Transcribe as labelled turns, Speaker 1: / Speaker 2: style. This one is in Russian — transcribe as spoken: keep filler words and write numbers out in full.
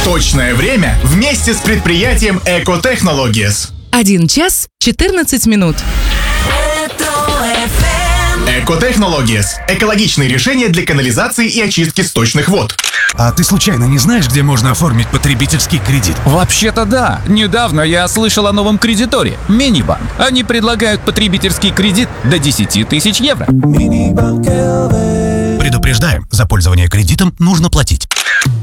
Speaker 1: Точное время вместе с предприятием Eco Technologies.
Speaker 2: Один час четырнадцать минут.
Speaker 1: Eco Technologies – экологичные решения для канализации и очистки сточных вод.
Speaker 3: А ты случайно не знаешь, где можно оформить потребительский кредит?
Speaker 4: Вообще-то да. Недавно я слышал о новом кредиторе – Минибанк. Они предлагают потребительский кредит до десяти тысяч евро.
Speaker 3: Предупреждаем, за пользование кредитом нужно платить.